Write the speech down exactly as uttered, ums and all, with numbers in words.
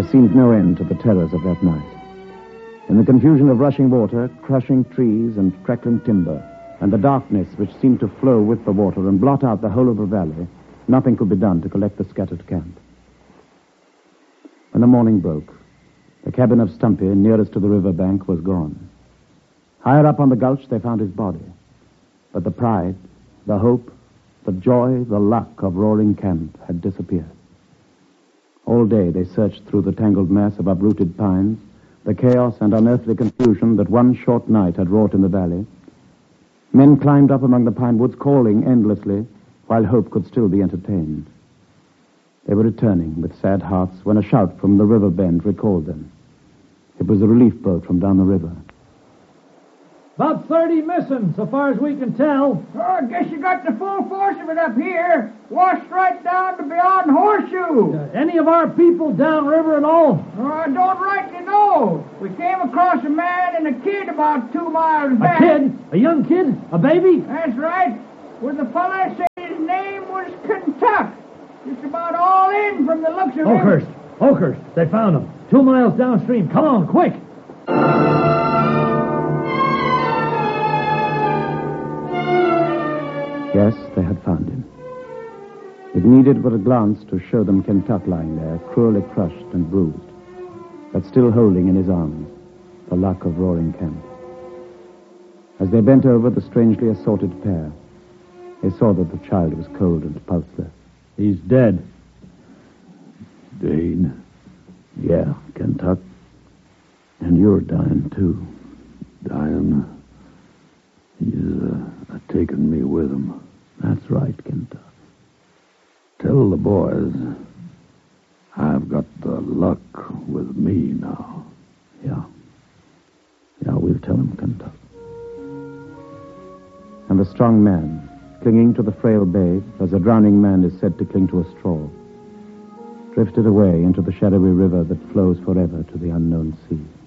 There seemed no end to the terrors of that night. In the confusion of rushing water, crushing trees, and crackling timber, and the darkness which seemed to flow with the water and blot out the whole of the valley, nothing could be done to collect the scattered camp. When the morning broke, the cabin of Stumpy, nearest to the river bank, was gone. Higher up on the gulch, they found his body. But the pride, the hope, the joy, the luck of Roaring Camp had disappeared. All day they searched through the tangled mass of uprooted pines, the chaos and unearthly confusion that one short night had wrought in the valley. Men climbed up among the pine woods, calling endlessly, while hope could still be entertained. They were returning with sad hearts when a shout from the river bend recalled them. It was a relief boat from down the river. About thirty missing, so far as we can tell. Oh, I guess you got the full force of it up here. Washed right down to beyond Horseshoe. Uh, any of our people downriver at all? Oh, I don't rightly know. We came across a man and a kid about two miles back. A kid? A young kid? A baby? That's right. When the fella said his name was Kentuck. Just about all in from the looks of Oakhurst. him. Oakhurst. They found him. Two miles downstream. Come on, quick. Yes, they had found him. It needed but a glance to show them Kentuck lying there, cruelly crushed and bruised, but still holding in his arms the luck of Roaring Camp. As they bent over the strangely assorted pair, they saw that the child was cold and pulseless. He's dead. Dane. Yeah, Kentuck. And you're dying, too. Dying. He's uh, taken me with him. That's right, Kentuck. Tell the boys I've got the luck with me now. Yeah. Yeah, we'll tell him, Kentuck. And the strong man, clinging to the frail babe, as a drowning man is said to cling to a straw, drifted away into the shadowy river that flows forever to the unknown sea.